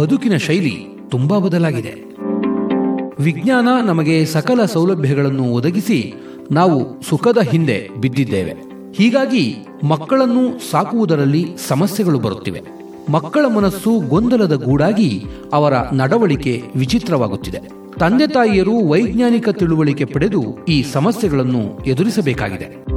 ಬದುಕಿನ ಶೈಲಿ ತುಂಬಾ ಬದಲಾಗಿದೆ. ವಿಜ್ಞಾನ ನಮಗೆ ಸಕಲ ಸೌಲಭ್ಯಗಳನ್ನು ಒದಗಿಸಿ ನಾವು ಸುಖದ ಹಿಂದೆ ಬಿದ್ದಿದ್ದೇವೆ. ಹೀಗಾಗಿ ಮಕ್ಕಳನ್ನು ಸಾಕುವುದರಲ್ಲಿ ಸಮಸ್ಯೆಗಳು ಬರುತ್ತಿವೆ. ಮಕ್ಕಳ ಮನಸ್ಸು ಗೊಂದಲದ ಗೂಡಾಗಿ ಅವರ ನಡವಳಿಕೆ ವಿಚಿತ್ರವಾಗುತ್ತಿದೆ. ತಂದೆ ತಾಯಿಯರು ವೈಜ್ಞಾನಿಕ ತಿಳುವಳಿಕೆ ಪಡೆದು ಈ ಸಮಸ್ಯೆಗಳನ್ನು ಎದುರಿಸಬೇಕಾಗಿದೆ.